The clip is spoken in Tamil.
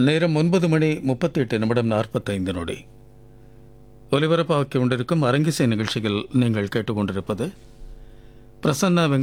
நேரம் 9:38 நொடி. ஒலிபரப்பாகிக் கொண்டிருக்கும் அரங்கிசை நிகழ்ச்சியில் நீங்கள் கேட்டுக்கொண்டிருப்பது பிரசன்னா